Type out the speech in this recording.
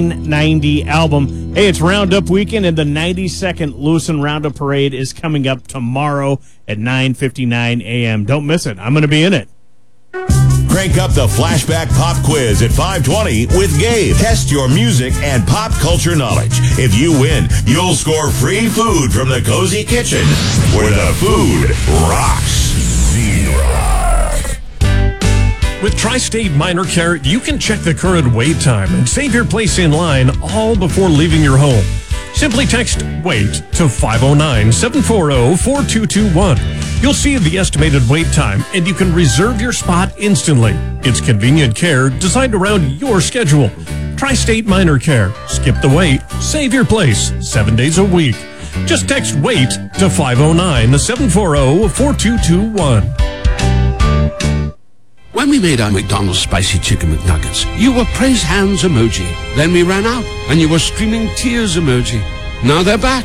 90 album. Hey, it's Roundup weekend, and the 92nd Lewiston Roundup Parade is coming up tomorrow at 9:59 a.m. Don't miss it. I'm going to be in it. Crank up the Flashback Pop Quiz at 5:20 with Gabe. Test your music and pop culture knowledge. If you win, you'll score free food from the Cozy Kitchen, where the food rocks. With Tri-State Minor Care, you can check the current wait time and save your place in line all before leaving your home. Simply text WAIT to 509-740-4221. You'll see the estimated wait time, and you can reserve your spot instantly. It's convenient care designed around your schedule. Tri-State Minor Care. Skip the wait. Save your place 7 days a week. Just text WAIT to 509-740-4221. When we made our McDonald's Spicy Chicken McNuggets, you were praise hands emoji. Then we ran out, and you were streaming tears emoji. Now they're back.